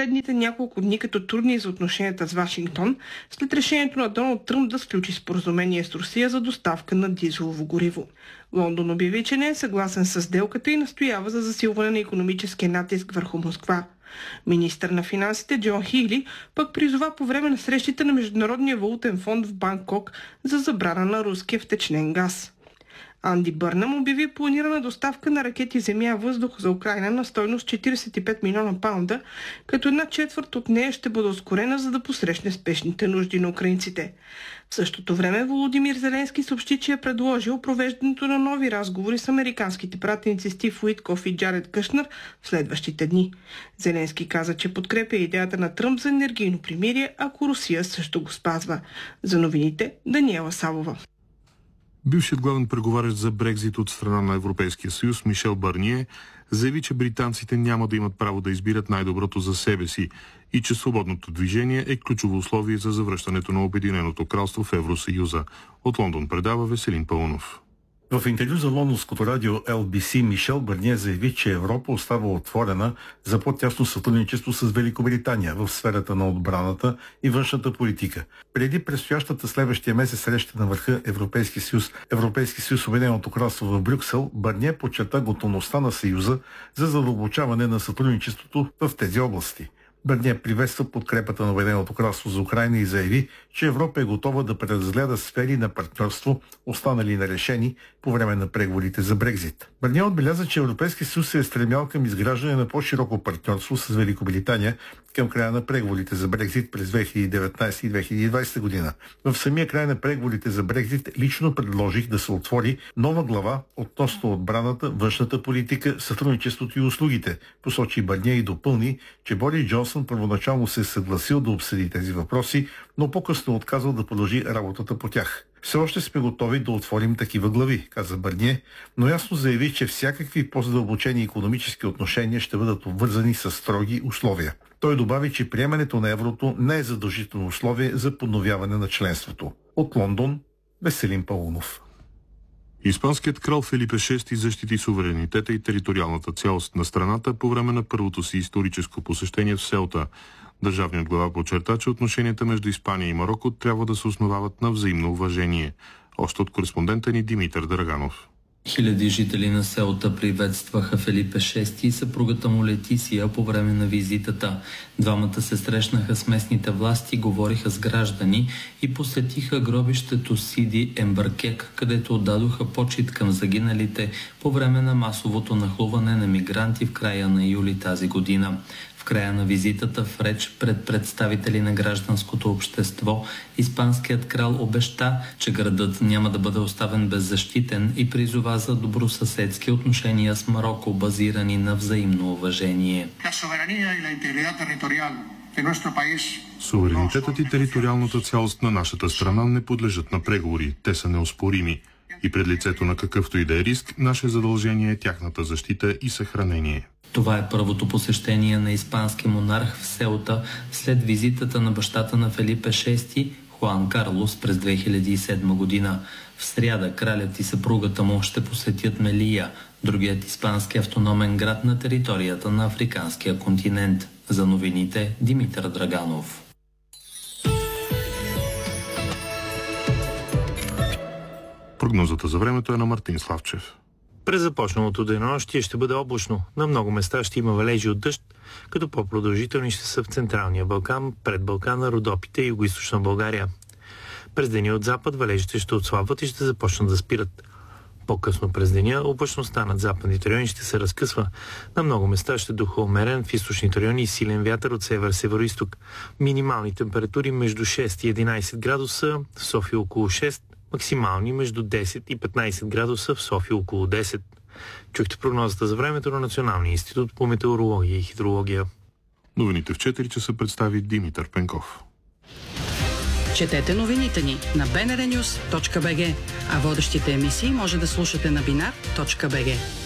последните няколко дни като трудни за отношенията с Вашингтон, след решението на Доналд Тръмп да сключи споразумение с Русия за доставка на дизелово гориво. Лондон обяви, че не е съгласен с сделката и настоява за засилване на икономическия натиск върху Москва. Министър на финансите Джон Хигли пък призова по време на срещите на Международния валутен фонд в Банкок за забрана на руския втечнен газ. Анди Бърнам обяви планирана доставка на ракети земя-въздух за Украйна на стойност 45 милиона паунда, като 1/4 от нея ще бъде ускорена, за да посрещне спешните нужди на украинците. В същото време Володимир Зеленски съобщи, че е предложил провеждането на нови разговори с американските пратеници Стив Уиткоф и Джаред Кушнер в следващите дни. Зеленски каза, че подкрепя идеята на Тръмп за енергийно примирие, ако Русия също го спазва. За новините Даниела Савова. Бившият главен преговарящ за Брекзит от страна на Европейския съюз Мишел Барние заяви, че британците няма да имат право да избират най-доброто за себе си и че свободното движение е ключово условие за завръщането на Обединеното кралство в Евросъюза. От Лондон предава Веселин Паунов. В интервю за лондонското радио LBC Мишел Барние заяви, че Европа остава отворена за по-тясно сътрудничество с Великобритания в сферата на отбраната и външната политика. Преди предстоящата следващия месец среща на върха Европейски съюз Обединеното кралство в Брюксел, Барние подчерта готовността на Съюза за задълбочаване на сътрудничеството в тези области. Барние приветства подкрепата на Обединеното кралство за Украйна и заяви, че Европа е готова да преразгледа сфери на партньорство, останали нерешени по време на преговорите за Брекзит. Барние отбеляза, че Европейския съюз се е стремял към изграждане на по-широко партньорство с Великобритания към края на преговорите за Брекзит през 2019 и 2020 година. В самия край на преговорите за Брекзит лично предложих да се отвори нова глава относно отбраната, външната политика, сътрудничеството и услугите, посочи Барние и допълни, че Борис Джонсън първоначално се е съгласил да обсъди тези въпроси, но по-късно отказал да продължи работата по тях. Все още сме готови да отворим такива глави, каза Барние, но ясно заяви, че всякакви по-задълбочени икономически отношения ще бъдат обвързани с строги условия. Той добави, че приемането на еврото не е задължително условие за подновяване на членството. От Лондон, Веселин Паунов. Испанският крал Фелипе VI защити суверенитета и териториалната цялост на страната по време на първото си историческо посещение в Селта. Държавният глава подчерта, че отношенията между Испания и Мароко трябва да се основават на взаимно уважение. Още от кореспондента ни Димитър Драганов. Хиляди жители на Селта приветстваха Фелипе VI и съпругата му Летисия по време на визитата. Двамата се срещнаха с местните власти, говориха с граждани и посетиха гробището Сиди Ембъркек, където отдадоха почит към загиналите по време на масовото нахлуване на мигранти в края на юли тази година. В края на визитата в реч пред представители на гражданското общество, испанският крал обеща, че градът няма да бъде оставен беззащитен и призова за добросъседски отношения с Мароко, базирани на взаимно уважение. Суверенитетът и териториалната цялост на нашата страна не подлежат на преговори. Те са неоспорими. И пред лицето на какъвто и да е риск, наше задължение е тяхната защита и съхранение. Това е първото посещение на испански монарх в Селта след визитата на бащата на Фелипе VI, Хуан Карлос, през 2007 година. В сряда кралят и съпругата му ще посетят Мелия, другият испански автономен град на територията на африканския континент. За новините Димитър Драганов. Прогнозата за времето е на Мартин Славчев. През започналото денонощие ще бъде облачно. На много места ще има валежи от дъжд, като по-продължителни ще са в Централния Балкан, пред Балкана, Родопите и Югоизточна България. През деня от запад валежите ще отслабват и ще започнат да спират. По-късно през деня облачността над западните райони ще се разкъсва. На много места ще духа умерен, в източните райони силен вятър от север-североизток. Минимални температури между 6 и 11 градуса, в София около 6, максимални между 10 и 15 градуса, в София около 10. Чухте прогнозата за времето на Националния институт по метеорология и хидрология. Новините в 4 часа представи Димитър Пенков. Четете новините ни на bnrnews.bg, а водещите емисии може да слушате на binar.bg.